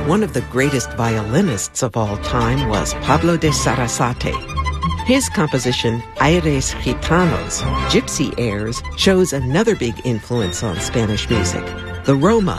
One of the greatest violinists of all time was Pablo de Sarasate. His composition, Aires Gitanos, Gypsy Airs, shows another big influence on Spanish music. The Roma